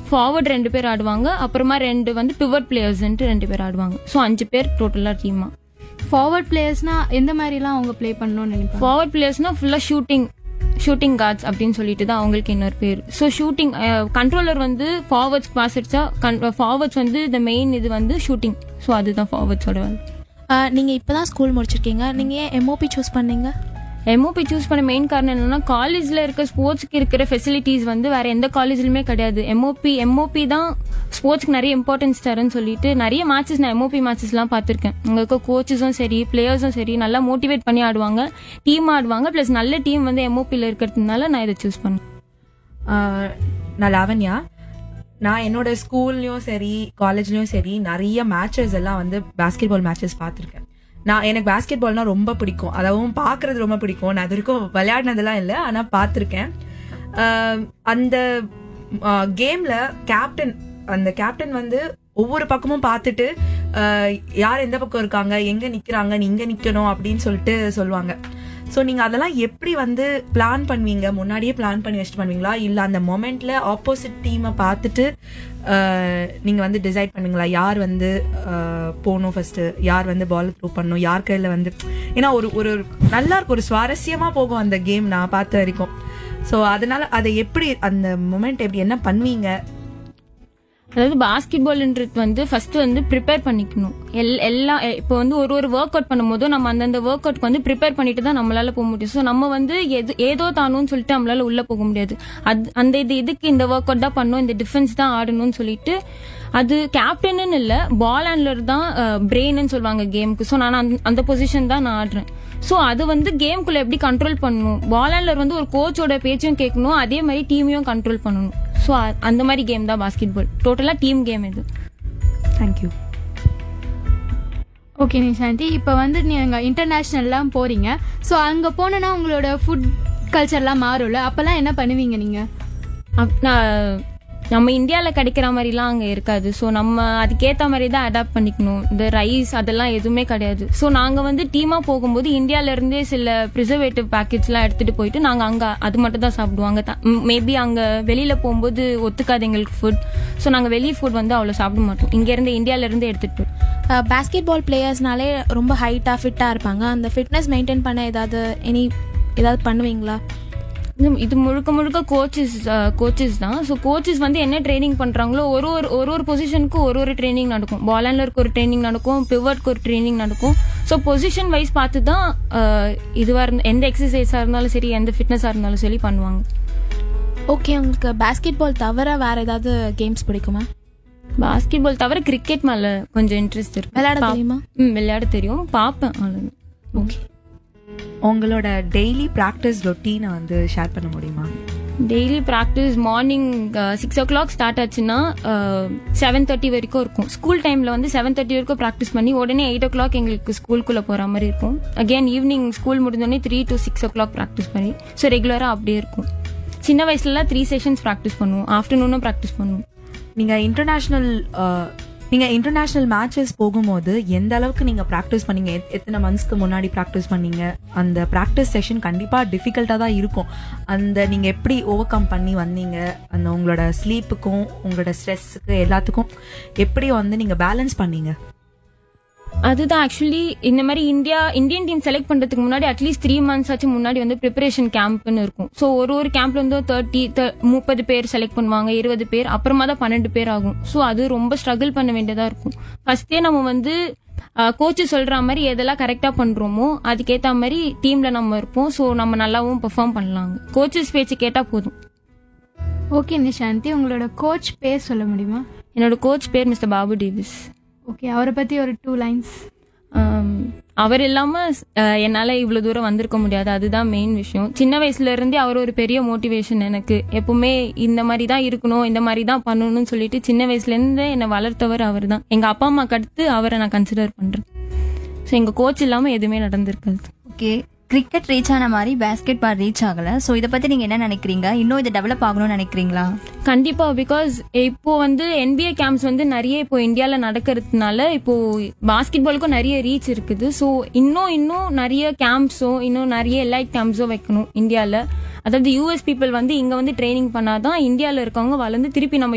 Forward 2 பேர் ஆடுவாங்க, அப்புறமா 2 வந்து பிவட் பிளேயர்ஸ்ன்ட்டு 2 பேர் ஆடுவாங்க. ஸோ 5 பேர் டோட்டலா டீமா. ஃபார்வர்ட் பிளேயர்ஸ்னா எந்த மாதிரிலாம் அவங்க ப்ளே பண்ணணும்னு நினைப்பாங்க? ஃபார்வர்ட் பிளேயர்ஸ்னா ஃபுல்லா ஷூட்டிங் கார்ட்ஸ் அப்படின்னு சொல்லிட்டு தான் அவங்களுக்கு இன்னொரு பேர். ஸோ ஷூட்டிங் கண்ட்ரோலர் வந்து ஃபார்வர்ட்ஸ் பாஸ் அடிச்சா ஃபார்வர்ட்ஸ் வந்து இந்த மெயின் இது வந்து ஷூட்டிங். ஸோ அதுதான் ஃபார்வர்ட்ஸோட வேலை. நீங்கள் இப்போ தான் ஸ்கூல் முடிச்சிருக்கீங்க, நீங்கள் ஏன் எம்ஓபி சூஸ் பண்ணீங்க? எம்ஓபி சூஸ் பண்ண மெயின் காரணம் என்னன்னா, காலேஜ்ல இருக்க ஸ்போர்ட்ஸ்க்கு இருக்கிற ஃபெசிலிட்டிஸ் வந்து வேற எந்த காலேஜ்லயுமே கிடையாது. எம்ஓபி தான் ஸ்போர்ட்ஸ்க்கு நிறைய இம்பார்ட்டன்ஸ் தரேன்னு சொல்லிட்டு நிறைய மேட்சஸ் நான் எம்ஓபி மேட்சஸ்லாம் பார்த்துருக்கேன். அங்கே இருக்க கோச்சஸும் சரி பிளேயர்ஸும் சரி நல்லா மோட்டிவேட் பண்ணி ஆடுவாங்க, டீம் ஆடுவாங்க. ப்ளஸ் நல்ல டீம் வந்து எம்ஓபியில் இருக்கிறதுனால நான் இதை சூஸ் பண்ணேன். நான் லாவண்யா. நான் என்னோட ஸ்கூல்லையும் சரி காலேஜ்லயும் சரி நிறைய மேட்சஸ் எல்லாம் வந்து பாஸ்கெட் பால் மேட்சஸ் பார்த்துருக்கேன். எனக்கு பாஸ்கெட் பால்னா ரொம்ப பிடிக்கும், அதாவது பார்க்கறது ரொம்ப பிடிக்கும். நான் இது வரைக்கும் விளையாடினதெல்லாம் இல்லை, ஆனால் பார்த்துருக்கேன். அந்த கேம்ல அந்த கேப்டன் வந்து ஒவ்வொரு பக்கமும் பார்த்துட்டு யார் எந்த பக்கம் இருக்காங்க, எங்க நிக்கிறாங்க, நீ இங்க நிக்கணும் அப்படின்னு சொல்லிட்டு சொல்லுவாங்க. ஸோ நீங்க அதெல்லாம் எப்படி வந்து பிளான் பண்ணுவீங்க? முன்னாடியே பிளான் பண்ணி வச்சுட்டு பண்ணுவீங்களா, இல்ல அந்த மொமெண்ட்ல ஆப்போசிட் டீமை பார்த்துட்டு நீங்க வந்து டிசைட் பண்ணுவீங்களா? யார் வந்து போகணும் ஃபர்ஸ்ட், யார் வந்து பால் த்ரோ பண்ணணும், யார் கையில வந்து, ஏன்னா ஒரு நல்லா இருக்கும், ஒரு சுவாரஸ்யமா போகும் அந்த கேம் நான் பார்த்த வரைக்கும். ஸோ அதனால அதை எப்படி அந்த மொமெண்ட் எப்படி என்ன பண்ணுவீங்க? அதாவது பாஸ்கெட் பால்ன்றது வந்து ஃபர்ஸ்ட் வந்து ப்ரிப்பேர் பண்ணிக்கணும். எல்லாம் இப்போ வந்து ஒரு ஒர்க் அவுட் பண்ணும்போது நம்ம அந்தந்த ஒர்க் அவுட்க்கு வந்து ப்ரிப்பேர் பண்ணிட்டு தான் நம்மளால போக முடியும். ஸோ நம்ம வந்து ஏதோ தானும்னு சொல்லிட்டு நம்மளால உள்ள போக முடியாது. அந்த இதுக்கு இந்த ஒர்க் அவுட் தான் பண்ணணும், இந்த டிஃபென்ஸ் தான் ஆடணும்னு சொல்லிட்டு, அது கேப்டன்னு இல்ல பால் ஹேண்ட்லர் தான் பிரெயின்னு சொல்லுவாங்க கேமுக்கு. ஸோ நான் அந்த பொசிஷன் தான் நான் ஆடுறேன். ஸோ அது வந்து கேமுக்குள்ள எப்படி கண்ட்ரோல் பண்ணணும், பால் ஹேண்ட்லர் வந்து ஒரு கோச்சோட பேச்சும் கேட்கணும், அதே மாதிரி டீமையும் கண்ட்ரோல் பண்ணணும். ஸோ அந்த மாதிரி கேம் தான் பாஸ்கெட் பால். டோட்டலா டீம் கேம் இது. தேங்க்யூ. ஓகே நிஷாந்தி, இப்போ வந்து நீங்கள் இன்டர்நேஷ்னல்லாம் போகிறீங்க. ஸோ அங்கே போனோன்னா உங்களோட ஃபுட் கல்ச்சர்லாம் மாறும்ல, அப்போல்லாம் என்ன பண்ணுவீங்க நீங்கள்? நம்ம இந்தியாவில் கிடைக்கிற மாதிரிலாம் அங்கே இருக்காது. ஸோ நம்ம அதுக்கேற்ற மாதிரி தான் அடாப்ட் பண்ணிக்கணும். இந்த ரைஸ் அதெல்லாம் எதுவுமே கிடையாது. ஸோ நாங்கள் வந்து டீமாக போகும்போது இந்தியாவிலேருந்தே சில ப்ரிசர்வேட்டிவ் பேக்கெட்ஸ்லாம் எடுத்துகிட்டு போயிட்டு நாங்கள் அங்கே அது மட்டும் தான் சாப்பிடுவாங்க. மேபி அங்கே வெளியில் போகும்போது ஒத்துக்காது எங்களுக்கு ஃபுட். ஸோ நாங்கள் வெளியே ஃபுட் வந்து அவ்வளோ சாப்பிட மாட்டோம், இங்கேருந்து இந்தியாவிலேருந்து எடுத்துகிட்டு போய். பாஸ்கெட் பால் பிளேயர்ஸ்னாலே ரொம்ப ஹைட்டாக ஃபிட்டாக இருப்பாங்க. அந்த ஃபிட்னஸ் மெயின்டைன் பண்ண ஏதாவது பண்ணுவீங்களா? இது முழுக்க கோச்சஸ் தான். ஸோ கோச்சஸ் வந்து என்ன ட்ரைனிங் பண்றாங்களோ ஒரு பொசிஷனுக்கு ஒரு ட்ரைனிங் நடக்கும். பால் ஹேண்ட்லருக்கு ஒரு ட்ரைனிங் நடக்கும், பிவட்க்கு ஒரு ட்ரைனிங் நடக்கும். ஸோ பொசிஷன் வைஸ் பார்த்து தான் இதுவா எந்த எக்ஸசைஸா இருந்தாலும் சரி, எந்த ஃபிட்னஸா இருந்தாலும் சரி பண்ணுவாங்க. ஓகே, உங்களுக்கு பாஸ்கெட் பால் தவிர வேற ஏதாவது கேம்ஸ் பிடிக்குமா? பாஸ்கெட் பால் தவிர கிரிக்கெட் மேல கொஞ்சம் இன்ட்ரெஸ்ட் இருக்கு. விளையாட தெரியுமா? விளையாட தெரியும், பார்ப்பேன். ஓகே, உங்களோட டெய்லி ப்ராக்டிஸ் ரொட்டீனை வந்து ஷேர் பண்ண முடியுமா? Daily practice morning 6 o'clock start ஆச்சுன்னா 7:30 வரைக்கும் இருக்கும். ஸ்கூல் டைம்ல வந்து 7:30 வரைக்கும் ப்ராக்டிஸ் பண்ணி உடனே 8 o'clock எங்களுக்கு ஸ்கூலுக்குள்ள போற மாதிரி இருக்கும். அகெயின் ஈவினிங் ஸ்கூல் முடிஞ்சோடனே 3 to 6 o'clock ப்ராக்டிஸ் பண்ணி. ஸோ ரெகுலரா அப்படியே இருக்கும். சின்ன வயசுல 3 செஷன்ஸ் ப்ராக்டிஸ் பண்ணுவோம், ஆஃப்டர்நூனும் ப்ராக்டிஸ் பண்ணுவோம். நீங்க இன்டர்நேஷனல் மேட்சஸ் போகும்போது எந்த அளவுக்கு நீங்க ப்ராக்டிஸ் பண்ணீங்க? எத்தனை மந்த்ஸ்க்கு முன்னாடி ப்ராக்டிஸ் பண்ணீங்க? அந்த ப்ராக்டிஸ் செஷன் கண்டிப்பா டிஃபிகல்ட்டா தான் இருக்கும். அந்த நீங்க எப்படி ஓவர் கம் பண்ணி வந்தீங்க? அந்த உங்களோட ஸ்லீப்புக்கும் உங்களோட ஸ்ட்ரெஸ்ஸுக்கு எல்லாத்துக்கும் எப்படி வந்து நீங்க பேலன்ஸ் பண்ணீங்க? அதுதான் ஆக்சுவலி இந்த மாதிரி இந்தியன் டீம் செலக்ட் பண்றதுக்கு முன்னாடி அட்லீஸ்ட் 3 months ஆச்சு முன்னாடி வந்து ப்ரிப்பரேஷன் கேம்ப்னு இருக்கும். ஸோ ஒரு கேம்ப்ல வந்து 30 பேர் செலக்ட் பண்ணுவாங்க, 20 பேர், அப்புறமா தான் 12 பேர் ஆகும். ஸோ அது ரொம்ப ஸ்ட்ரகிள் பண்ண வேண்டியதா இருக்கும். ஃபர்ஸ்டே நம்ம வந்து கோச்சு சொல்ற மாதிரி எதெல்லாம் கரெக்டா பண்றோமோ அதுக்கேற்ற மாதிரி டீம்ல நம்ம இருப்போம். ஸோ நம்ம நல்லாவும் பெர்ஃபார்ம் பண்ணலாங்க. கோச்சஸ் பேச்சு கேட்டா போதும். ஓகே நிஷாந்தி, உங்களோட கோச் பேர் சொல்ல முடியுமா? என்னோட கோச் பேர் மிஸ்டர் பாபு டேவிஸ். ஓகே, அவரை பத்தி ஒரு 2 lines. அவர் இல்லாம என்னால இவ்வளவு தூரம் வந்திருக்க முடியாது. அதுதான் மெயின் விஷயம். சின்ன வயசுல இருந்தே அவர் ஒரு பெரிய மோட்டிவேஷன் எனக்கு. எப்பவுமே இந்த மாதிரி தான் இருக்கணும், இந்த மாதிரி தான் பண்ணணும்னு சொல்லிட்டு சின்ன வயசுல இருந்து என்னை வளர்த்தவர் அவர் தான். எங்க அப்பா அம்மாக்கு அடுத்து அவரை நான் கன்சிடர் பண்றேன். ஸோ எங்க கோச் இல்லாம எதுவுமே நடந்திருக்காது. ஓகே, கிரிக்கெட் ரீச் ஆன மாதிரி பாஸ்கெட் பால் ரீச் ஆகல. ஸோ இதை பத்தி நீங்க என்ன நினைக்கிறீங்க? இன்னும் இது டெவலப் ஆகணும்னு நினைக்கிறீங்களா? கண்டிப்பா. பிகாஸ் இப்போ வந்து NBA கேம்ப்ஸ் வந்து நிறைய இப்போ இந்தியால நடக்கிறதுனால இப்போ பாஸ்கெட் பாலுக்கும் நிறைய ரீச் இருக்குது. ஸோ இன்னும் நிறைய கேம்ப்ஸோ இன்னும் நிறைய எலைட் கேம்ப்ஸோ வைக்கணும் இந்தியால. அதாவது US பீப்புள் வந்து இங்க வந்து ட்ரைனிங் பண்ணாதான் இந்தியால இருக்கவங்க வளர்ந்து திருப்பி நம்ம